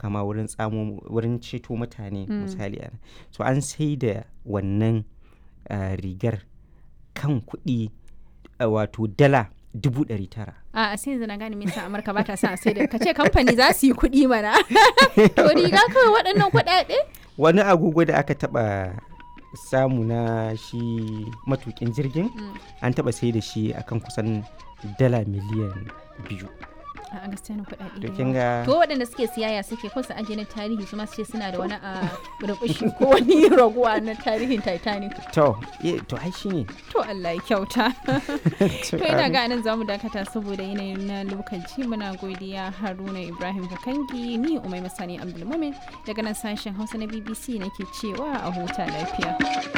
taimaka ma wurin ceto mutane misali so an sai da wannan rigar kan kuɗi wato dala 900,000. A sai yanzu na gane me yasa Amurka ba ta son a sai da kace kamfani za su yi kuɗi mana. To riga kawai waɗannan kuɗaɗe? Wani agogo da aka taɓa samu na shi matukin jirgin an taɓa sai da shi akan kusan dala miliyan 2. A gaskiya na kuɗaɗe. To kin ga to waɗanda suke siyaya suke ko su aje na tarihi su ma su ce suna da wani a burbushi ko wani raguwa na tarihin Titanic. To ai shine. To Allah ya kyauta. To ina ga anan zamu dakata saboda yanayin na lokaci. Muna godiya Haruna Ibrahim Kakangi, ni Umaima Sani Abdulmumin daga nan sashen Hausa na BBC nake cewa a huta lafiya.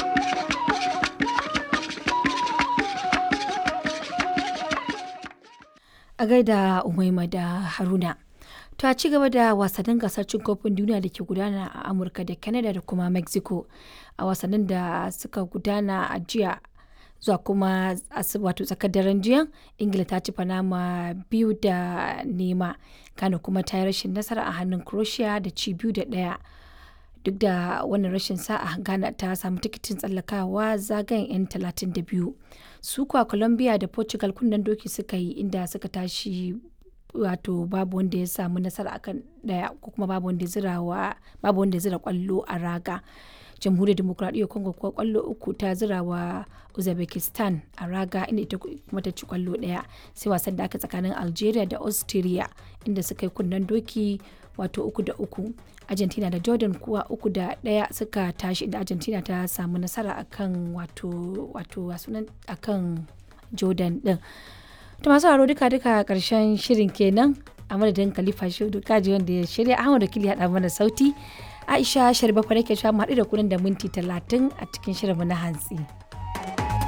A gaida Umaima da Haruna. To a ci gaba da wasannin gasar cin kofin duniya da ke gudana a Amurka da Canada da kuma Mexico. A wasannin da suka gudana a jiya zuwa kuma wato tsakar daren jiya, Ingila ta ci Panama 2-0, Ghana kuma ta yi rashin nasara a hannun Croatia da ci 2-1. Duk da wannan rashin sa'a, Ghana ta samu tikitin tsallakawa zagayen 'yan 32. Su kuwa Colombia da Portugal kunnen doki suka yi inda suka tashi wato babu wanda ya samu nasara akan daya ko kuma babu wanda ya zira kwallo a raga. Jamhuriyar Demokuraɗiyyar Congo kuwa kwallo 3 ta zira wa Uzbekistan a raga inda ita kuma ta ci kwallo 1. Sai wasan da aka tsakanin Algeria da Austria inda suka yi kunnen doki wato 3-3. Argentina da Jordan kuwa 3-1 suka tashi inda Argentina ta samu nasara akan akan Jordan din. To masu haro duka karshen shirin kenan a madadin Khalifa Shehu Kaji wanda ya shirya, Ahmad Wakili ya mana sauti, Aisha Sharbafa nake cewa mu haɗu da kunan da minti 30 a cikin shirin mu na hantsi.